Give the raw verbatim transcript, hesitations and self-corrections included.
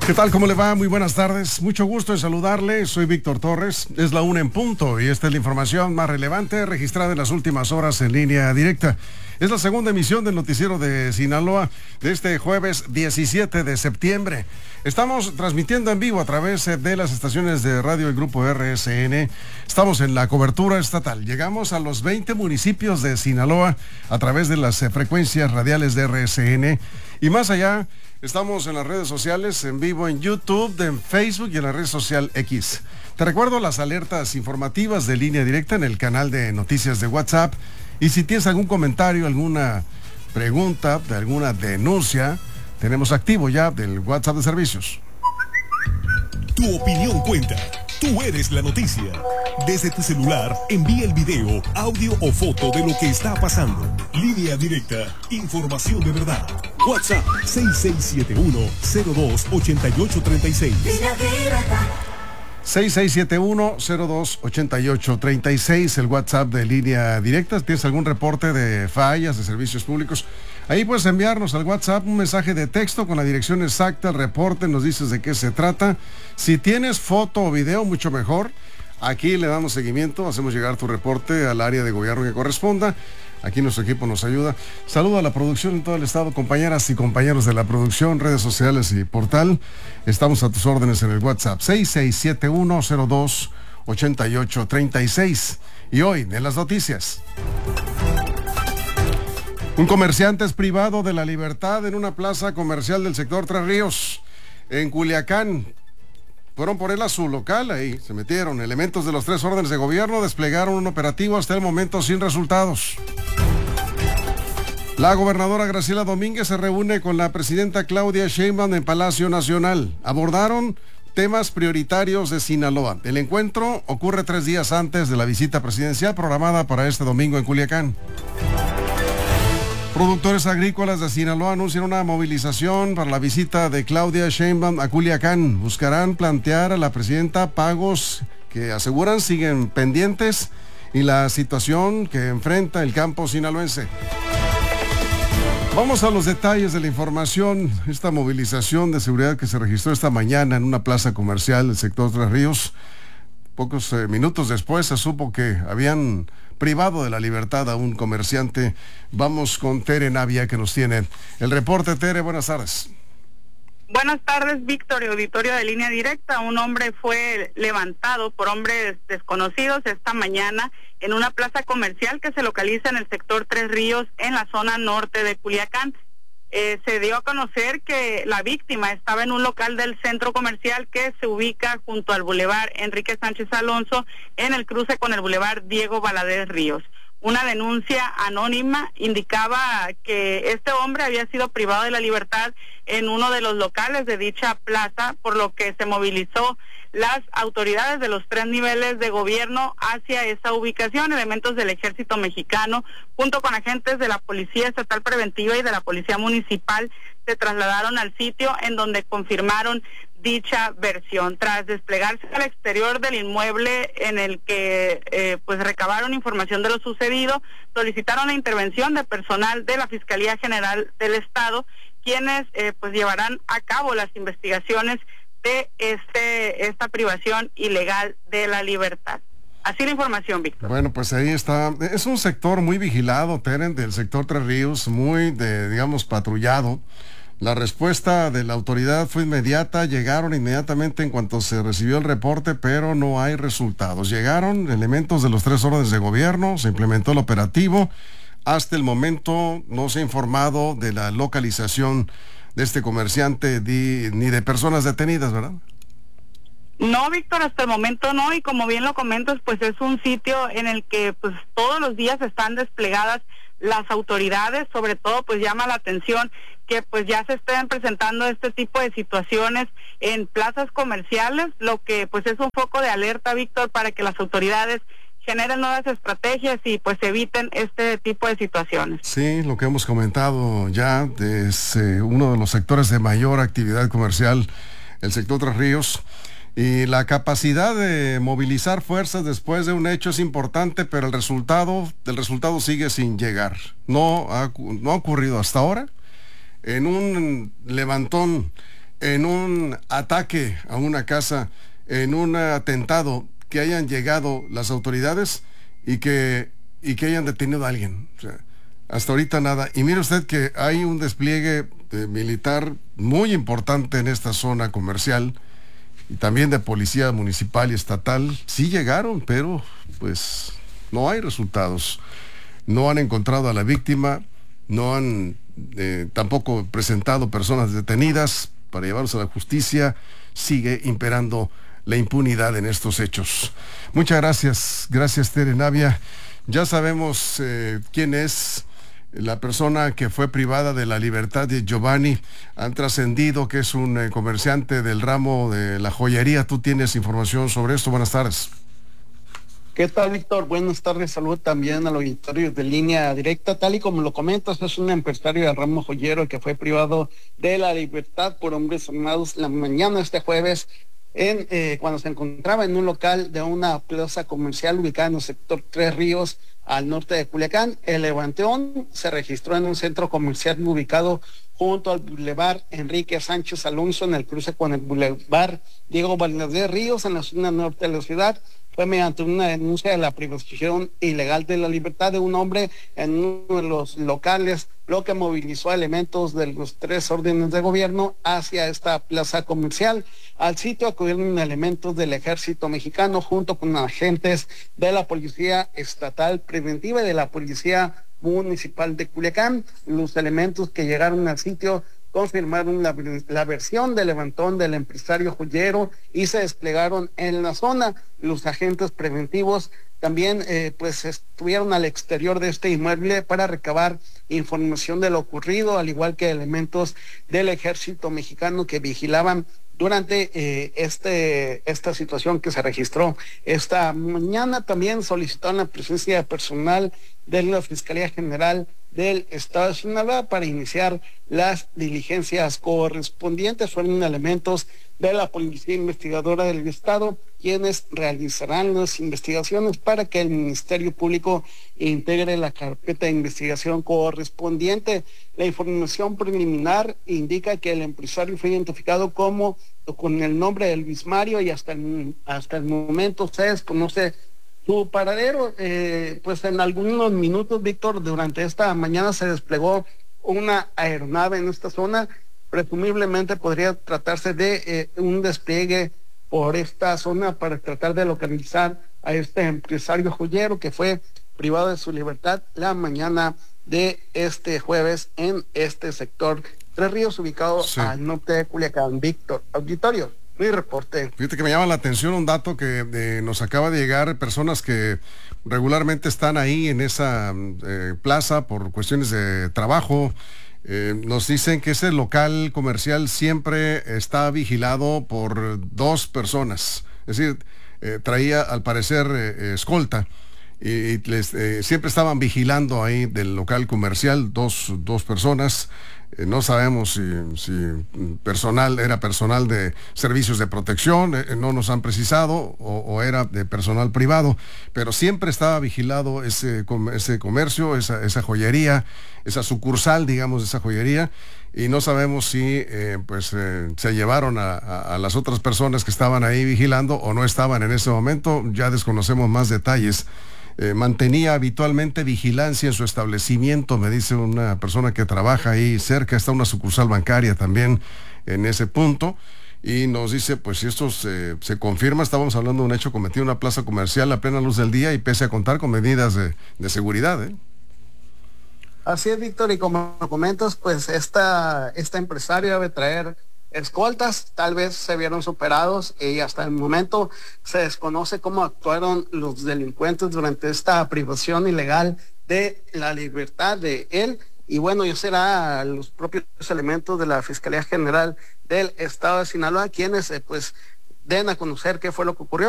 ¿Qué tal? ¿Cómo le va? Muy buenas tardes. Mucho gusto en saludarle. Soy Víctor Torres. Es la una en punto y esta es la información más relevante registrada en las últimas horas en línea directa. Es la segunda emisión del noticiero de Sinaloa de este jueves diecisiete de septiembre. Estamos transmitiendo en vivo a través de las estaciones de radio del Grupo R S N. Estamos en la cobertura estatal. Llegamos a los veinte municipios de Sinaloa a través de las frecuencias radiales de R S N. Y más allá, estamos en las redes sociales, en vivo en YouTube, en Facebook y en la red social X. Te recuerdo las alertas informativas de línea directa en el canal de noticias de WhatsApp. Y si tienes algún comentario, alguna pregunta, alguna denuncia, tenemos activo ya del WhatsApp de servicios. Tu opinión cuenta. Tú eres la noticia. Desde tu celular, envía el video, audio o foto de lo que está pasando. Línea directa. Información de verdad. WhatsApp seis seis siete uno, cero dos, ocho ocho tres seis. seis seis siete uno, cero dos, ocho ocho tres seis, el WhatsApp de línea directa. ¿Tienes algún reporte de fallas de servicios públicos? Ahí puedes enviarnos al WhatsApp un mensaje de texto con la dirección exacta, el reporte, nos dices de qué se trata. Si tienes foto o video, mucho mejor. Aquí le damos seguimiento, hacemos llegar tu reporte al área de gobierno que corresponda. Aquí nuestro equipo nos ayuda. Saludo a la producción en todo el estado, compañeras y compañeros de la producción, redes sociales y portal. Estamos a tus órdenes en el WhatsApp seis seis siete uno, cero dos, ocho ocho tres seis. Y hoy, en las noticias. Un comerciante es privado de la libertad en una plaza comercial del sector Tres Ríos, en Culiacán. Fueron por él a su local, ahí se metieron. Elementos de los tres órdenes de gobierno desplegaron un operativo hasta el momento sin resultados. La gobernadora Graciela Domínguez se reúne con la presidenta Claudia Sheinbaum en Palacio Nacional. Abordaron temas prioritarios de Sinaloa. El encuentro ocurre tres días antes de la visita presidencial programada para este domingo en Culiacán. Productores agrícolas de Sinaloa anuncian una movilización para la visita de Claudia Sheinbaum a Culiacán. Buscarán plantear a la presidenta pagos que aseguran siguen pendientes y la situación que enfrenta el campo sinaloense. Vamos a los detalles de la información. Esta movilización de seguridad que se registró esta mañana en una plaza comercial del sector Tres Ríos. Pocos eh, minutos después se supo que habían privado de la libertad a un comerciante. Vamos con Tere Navia, que nos tiene el reporte. Tere, buenas tardes. Buenas tardes, Víctor y auditorio de línea directa. Un hombre fue levantado por hombres desconocidos esta mañana en una plaza comercial que se localiza en el sector Tres Ríos, en la zona norte de Culiacán. Eh, se dio a conocer que la víctima estaba en un local del centro comercial que se ubica junto al Boulevard Enrique Sánchez Alonso, en el cruce con el Boulevard Diego Valadez Ríos. Una denuncia anónima indicaba que este hombre había sido privado de la libertad en uno de los locales de dicha plaza, por lo que se movilizó las autoridades de los tres niveles de gobierno hacia esa ubicación. Elementos del Ejército Mexicano, junto con agentes de la Policía Estatal Preventiva y de la Policía Municipal, se trasladaron al sitio, en donde confirmaron dicha versión. Tras desplegarse al exterior del inmueble en el que eh, pues recabaron información de lo sucedido, solicitaron la intervención de personal de la Fiscalía General del Estado, quienes eh, pues llevarán a cabo las investigaciones de este esta privación ilegal de la libertad. Así la información, Víctor. Bueno, pues ahí está. Es un sector muy vigilado, Teren, del sector Tres Ríos, muy, de, digamos, patrullado. La respuesta de la autoridad fue inmediata, llegaron inmediatamente en cuanto se recibió el reporte, pero no hay resultados. Llegaron elementos de los tres órdenes de gobierno, se implementó el operativo. Hasta el momento no se ha informado de la localización de este comerciante di, ni de personas detenidas, ¿verdad? No, Víctor, hasta el momento no, y como bien lo comentas, pues es un sitio en el que pues todos los días están desplegadas las autoridades. Sobre todo pues llama la atención que pues ya se estén presentando este tipo de situaciones en plazas comerciales, lo que pues es un foco de alerta, Víctor, para que las autoridades generen nuevas estrategias y pues eviten este tipo de situaciones. Sí, lo que hemos comentado ya es eh, uno de los sectores de mayor actividad comercial, el sector Tres Ríos. Y la capacidad de movilizar fuerzas después de un hecho es importante, pero el resultado, el resultado sigue sin llegar. No ha, no ha ocurrido hasta ahora. En un levantón en un ataque a una casa, en un atentado, que hayan llegado las autoridades y que, y que hayan detenido a alguien. O sea, hasta ahorita nada. Y mire usted que hay un despliegue de militar muy importante en esta zona comercial y también de policía municipal y estatal. Sí llegaron, pero pues no hay resultados. No han encontrado a la víctima, no han eh, tampoco presentado personas detenidas para llevarlos a la justicia. Sigue imperando la impunidad en estos hechos. Muchas gracias, gracias Tere Navia. Ya sabemos eh, quién es la persona que fue privada de la libertad de Giovanni. Han trascendido que es un eh, comerciante del ramo de la joyería. Tú tienes información sobre esto. Buenas tardes. ¿Qué tal, Víctor? Buenas tardes, saludo también al auditorio de Línea Directa. Tal y como lo comentas, es un empresario del ramo joyero que fue privado de la libertad por hombres armados la mañana de este jueves, en eh, cuando se encontraba en un local de una plaza comercial ubicada en el sector Tres Ríos, al norte de Culiacán. El levantón se registró en un centro comercial ubicado junto al Boulevard Enrique Sánchez Alonso, en el cruce con el Boulevard Diego Valdez Ríos, en la zona norte de la ciudad. Fue mediante una denuncia de la privación ilegal de la libertad de un hombre en uno de los locales, lo que movilizó elementos de los tres órdenes de gobierno hacia esta plaza comercial. Al sitio acudieron elementos del Ejército Mexicano junto con agentes de la Policía Estatal Preventiva y de la Policía Municipal de Culiacán. Los elementos que llegaron al sitio confirmaron la, la versión del levantón del empresario joyero y se desplegaron en la zona. Los agentes preventivos también eh, pues estuvieron al exterior de este inmueble para recabar información de lo ocurrido, al igual que elementos del Ejército Mexicano que vigilaban durante eh, este esta situación que se registró esta mañana. También solicitaron la presencia de personal de la Fiscalía General del Estado de Sinaloa para iniciar las diligencias correspondientes. Fueron elementos de la Policía Investigadora del Estado quienes realizarán las investigaciones para que el Ministerio Público integre la carpeta de investigación correspondiente. La información preliminar indica que el empresario fue identificado como con el nombre de Luis Mario y hasta el, hasta el momento se desconoce su paradero. Eh, pues en algunos minutos, Víctor, durante esta mañana se desplegó una aeronave en esta zona. Presumiblemente podría tratarse de eh, un despliegue por esta zona para tratar de localizar a este empresario joyero que fue privado de su libertad la mañana de este jueves en este sector Tres Ríos, ubicado sí. al norte de Culiacán. Víctor, auditorio, mi reporte. Fíjate que me llama la atención un dato que eh, nos acaba de llegar, personas que regularmente están ahí en esa eh, plaza por cuestiones de trabajo. Eh, nos dicen que ese local comercial siempre está vigilado por dos personas, es decir, eh, traía al parecer eh, escolta y, y les, eh, siempre estaban vigilando ahí del local comercial dos, dos personas. Eh, no sabemos si, si personal era personal de servicios de protección, eh, no nos han precisado, o, o era de personal privado, pero siempre estaba vigilado ese, ese comercio, esa, esa joyería, esa sucursal, digamos, de esa joyería, y no sabemos si eh, pues eh, se llevaron a, a, a las otras personas que estaban ahí vigilando o no estaban en ese momento. Ya desconocemos más detalles. Eh, mantenía habitualmente vigilancia en su establecimiento, me dice una persona que trabaja ahí cerca, está una sucursal bancaria también en ese punto, y nos dice, pues si esto se, se confirma, estábamos hablando de un hecho cometido en una plaza comercial a plena luz del día y pese a contar con medidas de, de seguridad, ¿eh? Así es, Víctor, y como comentas, pues esta, esta empresaria debe traer escoltas, tal vez se vieron superados y hasta el momento se desconoce cómo actuaron los delincuentes durante esta privación ilegal de la libertad de él. Y bueno, ya será los propios elementos de la Fiscalía General del Estado de Sinaloa quienes eh, pues den a conocer qué fue lo que ocurrió.